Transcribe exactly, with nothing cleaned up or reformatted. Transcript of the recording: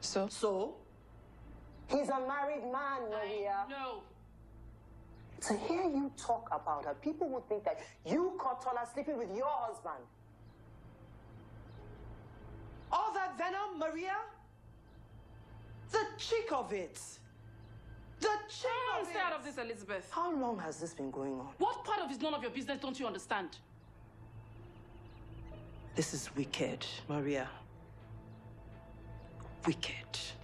So? So? He's a married man, Maria. No. To hear you talk about her, people would think that you caught Tola sleeping with your husband. All that venom, Maria? The cheek of it. The cheek Come of on, it. stay out of this, Elizabeth. How long has this been going on? What part of it's none of your business don't you understand? This is wicked, Maria. Wicked.